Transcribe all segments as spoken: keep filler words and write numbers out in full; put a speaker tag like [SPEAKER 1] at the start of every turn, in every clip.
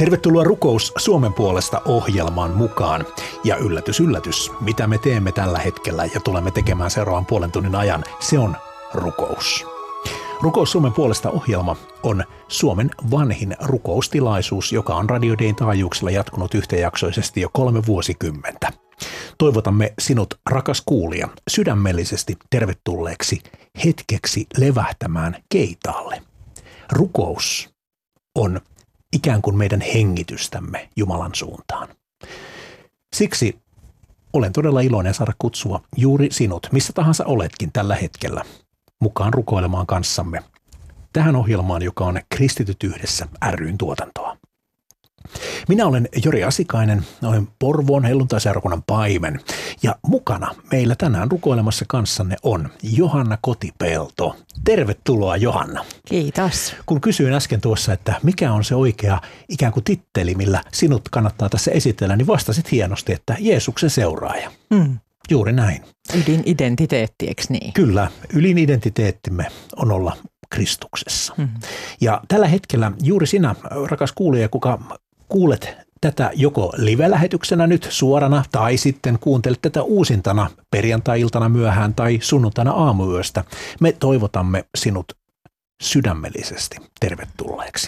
[SPEAKER 1] Tervetuloa Rukous Suomen puolesta ohjelmaan mukaan. Ja yllätys, yllätys, mitä me teemme tällä hetkellä ja tulemme tekemään seuraavan puolen tunnin ajan, se on rukous. Rukous Suomen puolesta ohjelma on Suomen vanhin rukoustilaisuus, joka on Radio Dayn taajuuksilla jatkunut yhtäjaksoisesti jo kolme vuosikymmentä. Toivotamme sinut, rakas kuulija, sydämellisesti tervetulleeksi hetkeksi levähtämään keitaalle. Rukous on ikään kuin meidän hengitystämme Jumalan suuntaan. Siksi olen todella iloinen saada kutsua juuri sinut, missä tahansa oletkin tällä hetkellä, mukaan rukoilemaan kanssamme tähän ohjelmaan, joka on Kristityt yhdessä ry:n tuotantoa. Minä olen Jori Asikainen, olen Porvoon helluntaiseurakunnan paimen ja mukana meillä tänään rukoilemassa kanssanne on Johanna Kotipelto. Tervetuloa, Johanna.
[SPEAKER 2] Kiitos.
[SPEAKER 1] Kun kysyin äsken tuossa, että mikä on se oikea ikään kuin titteli, millä sinut kannattaa tässä esitellä, niin vastasit hienosti, että Jeesuksen seuraaja. Mm. Juuri näin.
[SPEAKER 2] Ydinidentiteetti, eikö niin?
[SPEAKER 1] Kyllä, ylin identiteettimme on olla Kristuksessa. Mm. Ja tällä hetkellä juuri sinä, rakas kuulija, kuka kuulet tätä joko live-lähetyksenä nyt suorana tai sitten kuuntelet tätä uusintana perjantai-iltana myöhään tai sunnuntaina aamuyöstä, me toivotamme sinut sydämellisesti tervetulleeksi.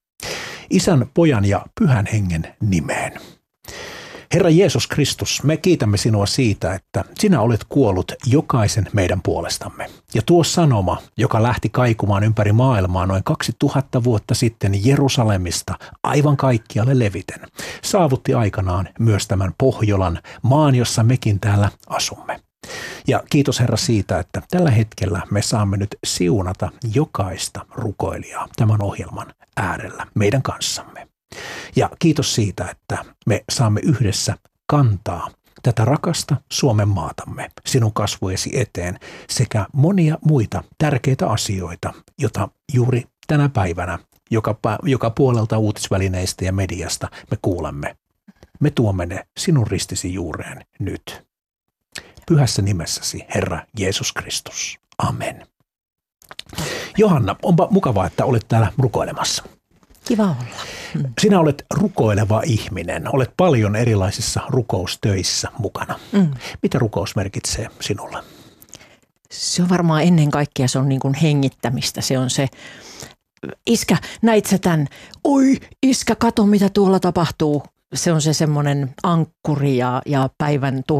[SPEAKER 1] Isän, Pojan ja Pyhän Hengen nimeen. Herra Jeesus Kristus, me kiitämme sinua siitä, että sinä olet kuollut jokaisen meidän puolestamme. Ja tuo sanoma, joka lähti kaikumaan ympäri maailmaa noin kaksituhatta vuotta sitten Jerusalemista aivan kaikkialle leviten, saavutti aikanaan myös tämän Pohjolan maan, jossa mekin täällä asumme. Ja kiitos Herra siitä, että tällä hetkellä me saamme nyt siunata jokaista rukoilijaa tämän ohjelman äärellä meidän kanssamme. Ja kiitos siitä, että me saamme yhdessä kantaa tätä rakasta Suomen maatamme sinun kasvojesi eteen sekä monia muita tärkeitä asioita, joita juuri tänä päivänä joka, joka puolelta uutisvälineistä ja mediasta me kuulemme. Me tuomme ne sinun ristisi juureen nyt. Pyhässä nimessäsi, Herra Jeesus Kristus. Amen. Johanna, onpa mukavaa, että olet täällä rukoilemassa.
[SPEAKER 2] Kiva olla. Hmm.
[SPEAKER 1] Sinä olet rukoileva ihminen, olet paljon erilaisissa rukoustöissä mukana. Hmm. Mitä rukous merkitsee sinulle?
[SPEAKER 2] Se on varmaan ennen kaikkea se on niin kuin hengittämistä. Se on se, iskä, näit sä tän? Oi, iskä, kato mitä tuolla tapahtuu. Se on se semmoinen ankkuri ja, ja päivän